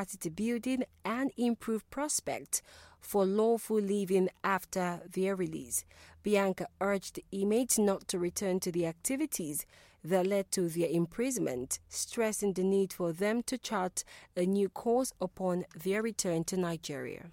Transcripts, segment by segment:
capacity building and improve prospects for lawful living after their release. Bianca urged the inmates not to return to the activities that led to their imprisonment, stressing the need for them to chart a new course upon their return to Nigeria.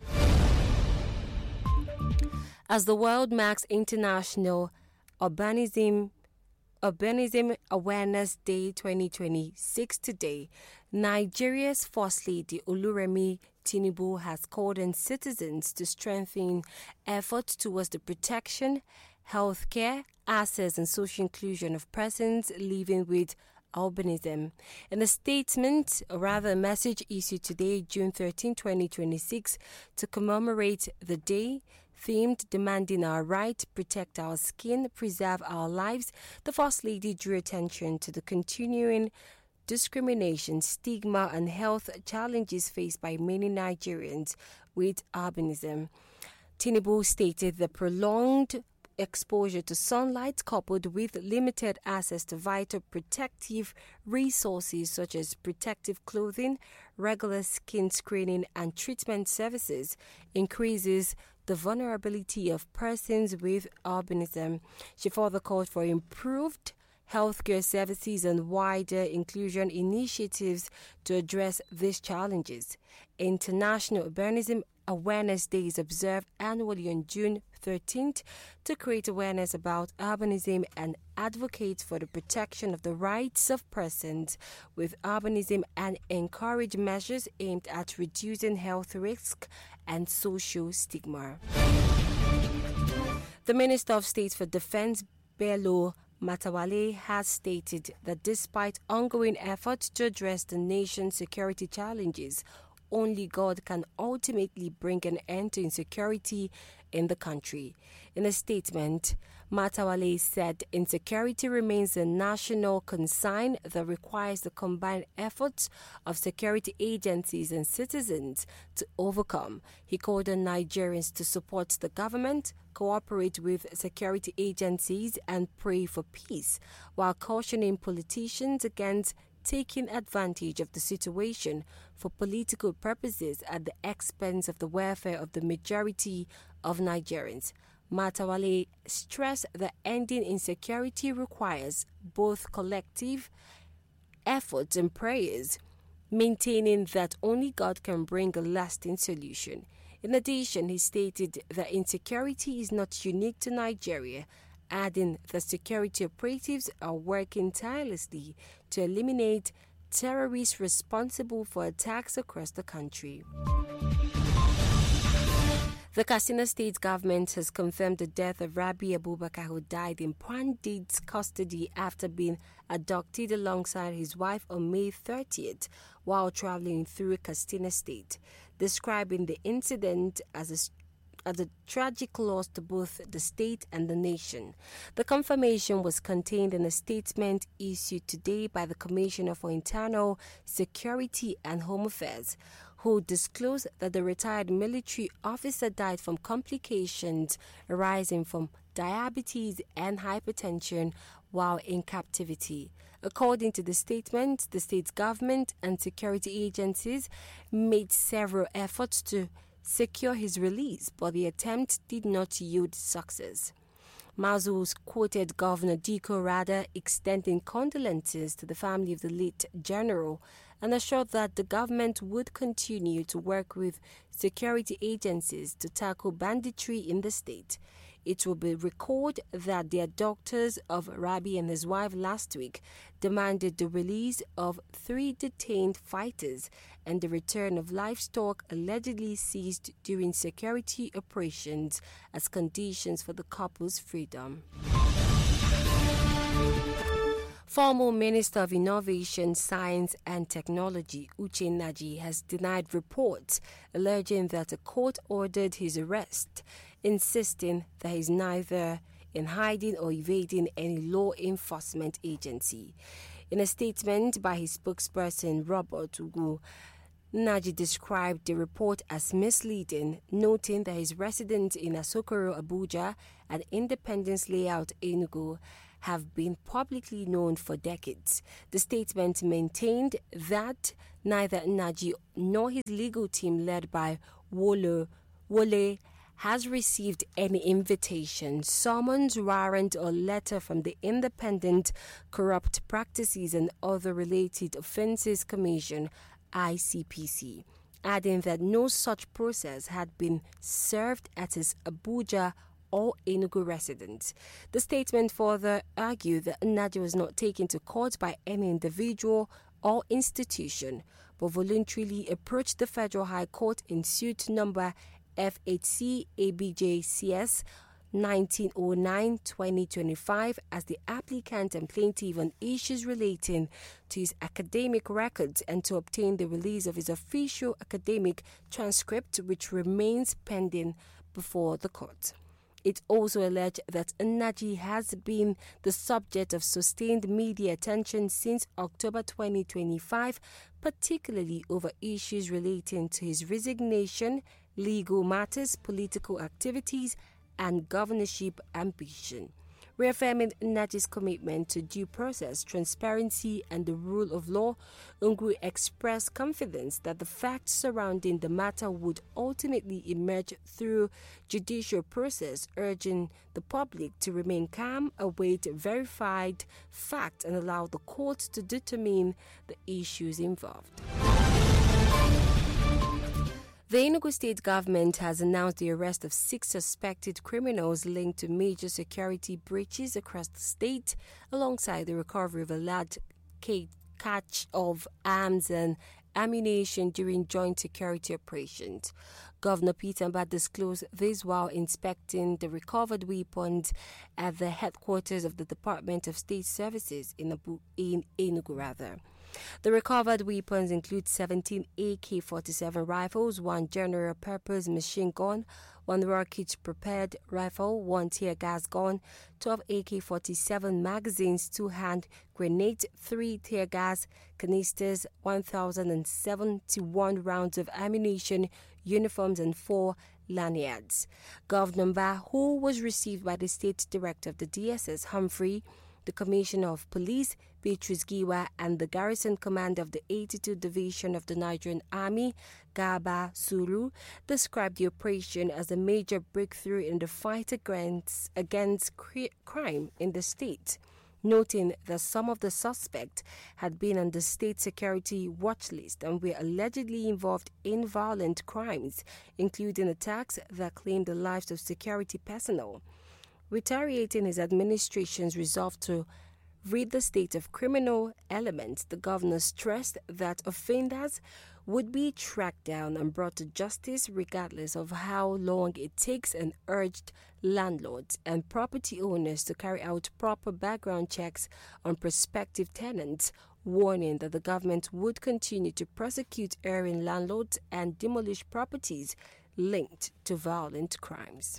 As the world marks International Urbanism Awareness Day 2026 today, Nigeria's First Lady Oluremi Tinubu has called on citizens to strengthen efforts towards the protection, healthcare, access and social inclusion of persons living with albinism. In a statement, or rather a message issued today, June 13, 2026, to commemorate the day, themed demanding our right, protect our skin, preserve our lives, the First Lady drew attention to the continuing discrimination, stigma and health challenges faced by many Nigerians with albinism. Tinubu stated the prolonged exposure to sunlight coupled with limited access to vital protective resources such as protective clothing, regular skin screening and treatment services increases the vulnerability of persons with albinism. She further called for improved healthcare services and wider inclusion initiatives to address these challenges. International Urbanism Awareness Day is observed annually on June 13th to create awareness about urbanism and advocate for the protection of the rights of persons with urbanism and encourage measures aimed at reducing health risk and social stigma. The Minister of State for Defense, Bello Matawalle, has stated that despite ongoing efforts to address the nation's security challenges, only God can ultimately bring an end to insecurity in the country. In a statement, Matawalle said insecurity remains a national concern that requires the combined efforts of security agencies and citizens to overcome. He called on Nigerians to support the government, cooperate with security agencies and pray for peace, while cautioning politicians against taking advantage of the situation for political purposes at the expense of the welfare of the majority of Nigerians. Matawalle stressed that ending insecurity requires both collective efforts and prayers, maintaining that only God can bring a lasting solution. In addition, he stated that insecurity is not unique to Nigeria, adding that security operatives are working tirelessly to eliminate terrorists responsible for attacks across the country. The Katsina State government has confirmed the death of Rabi Abubakar, who died in Pandit's custody after being abducted alongside his wife on May 30th while traveling through Katsina State, describing the incident as a tragic loss to both the state and the nation. The confirmation was contained in a statement issued today by the Commissioner for Internal Security and Home Affairs, who disclosed that the retired military officer died from complications arising from diabetes and hypertension while in captivity. According to the statement, the state government and security agencies made several efforts to secure his release, but the attempt did not yield success. Mazus quoted Governor Diko Rada extending condolences to the family of the late general and assured that the government would continue to work with security agencies to tackle banditry in the state. It will be recalled that the abductors of Rabi and his wife last week demanded the release of 3 detained fighters and the return of livestock allegedly seized during security operations as conditions for the couple's freedom. Former Minister of Innovation, Science and Technology, Uche Naji, has denied reports alleging that a court ordered his arrest, insisting that he is neither in hiding or evading any law enforcement agency. In a statement by his spokesperson, Robert Ugu, Naji described the report as misleading, noting that his residence in Asokoro, Abuja, and Independence Layout, Enugu, have been publicly known for decades. The statement maintained that neither Nnaji nor his legal team led by Wole has received any invitation, summons, warrant, or letter from the Independent Corrupt Practices and Other Related Offences Commission, ICPC, adding that no such process had been served at his Abuja or Enugu residence. The statement further argued that Nnaji was not taken to court by any individual or institution, but voluntarily approached the Federal High Court in suit number FHC ABJCS 1909-2025 as the applicant and plaintiff on issues relating to his academic records and to obtain the release of his official academic transcript, which remains pending before the court. It also alleged that Nnaji has been the subject of sustained media attention since October 2025, particularly over issues relating to his resignation, legal matters, political activities, and governorship ambition. Reaffirming Nnaji's commitment to due process, transparency, and the rule of law, Ngwu expressed confidence that the facts surrounding the matter would ultimately emerge through judicial process, urging the public to remain calm, await verified facts, and allow the courts to determine the issues involved. The Enugu state government has announced the arrest of 6 suspected criminals linked to major security breaches across the state, alongside the recovery of a large catch of arms and ammunition during joint security operations. Governor Peter Mbah disclosed this while inspecting the recovered weapons at the headquarters of the Department of State Services in Enugu. The recovered weapons include 17 AK-47 rifles, 1 general-purpose machine gun, 1 rocket-propelled rifle, 1 tear gas gun, 12 AK-47 magazines, 2 hand grenades, 3 tear gas canisters, 1,071 rounds of ammunition, uniforms, and 4 lanyards. Governor Mbah, who was received by the State Director of the DSS, Humphrey, the Commissioner of Police, Beatrice Giwa, and the Garrison Commander of the 82nd Division of the Nigerian Army, Garba Suru, described the operation as a major breakthrough in the fight against crime in the state, noting that some of the suspects had been on the state security watch list and were allegedly involved in violent crimes, including attacks that claimed the lives of security personnel. Reiterating his administration's resolve to rid the state of criminal elements, the governor stressed that offenders would be tracked down and brought to justice regardless of how long it takes, and urged landlords and property owners to carry out proper background checks on prospective tenants, warning that the government would continue to prosecute erring landlords and demolish properties linked to violent crimes.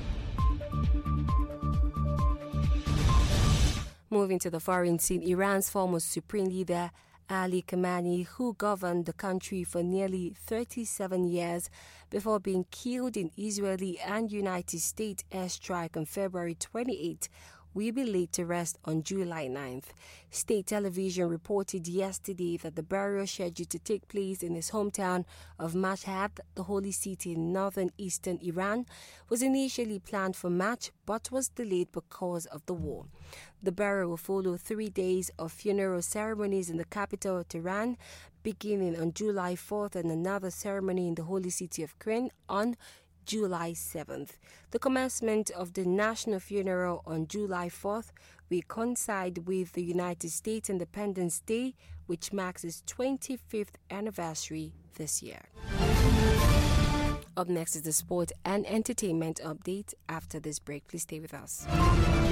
Moving to the foreign scene, Iran's former supreme leader Ali Khamenei, who governed the country for nearly 37 years before being killed in Israeli and United States airstrike on February 28, will be laid to rest on July 9th. State television reported yesterday that the burial scheduled to take place in his hometown of Mashhad, the holy city in northern eastern Iran, was initially planned for March but was delayed because of the war. The burial will follow 3 days of funeral ceremonies in the capital Tehran, beginning on July 4th, and another ceremony in the holy city of Qom on July 7th. The commencement of the national funeral on July 4th will coincide with the United States Independence Day, which marks its 25th anniversary this year. Up next is the sport and entertainment update. After this break, please stay with us.